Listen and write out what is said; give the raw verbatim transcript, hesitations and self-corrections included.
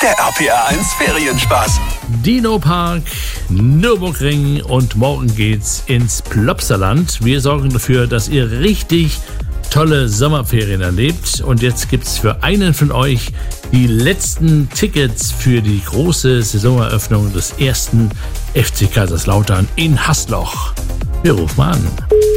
Der R P R eins Ferienspaß. Dino-Park, Nürburgring und morgen geht's ins Plopsaland. Wir sorgen dafür, dass ihr richtig tolle Sommerferien erlebt. Und jetzt gibt's für einen von euch die letzten Tickets für die große Saisoneröffnung des ersten F C Kaiserslautern in Hasloch. Wir rufen mal an.